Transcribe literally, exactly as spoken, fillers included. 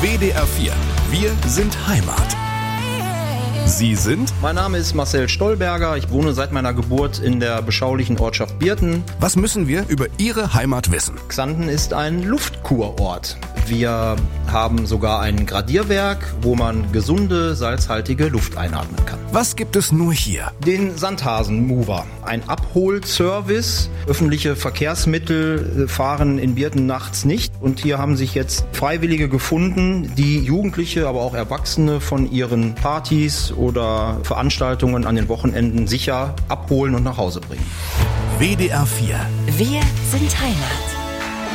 W D R vier. Wir sind Heimat. Sie sind? Mein Name ist Marcel Stolberger. Ich wohne seit meiner Geburt in der beschaulichen Ortschaft Birten. Was müssen wir über Ihre Heimat wissen? Xanten ist ein Luftkurort. Wir haben sogar ein Gradierwerk, wo man gesunde, salzhaltige Luft einatmen kann. Was gibt es nur hier? Den Sandhasen-Mover, ein Abholservice. Öffentliche Verkehrsmittel fahren in Birten nachts nicht. Und hier haben sich jetzt Freiwillige gefunden, die Jugendliche, aber auch Erwachsene von ihren Partys oder Veranstaltungen an den Wochenenden sicher abholen und nach Hause bringen. W D R vier. Wir sind Heimat.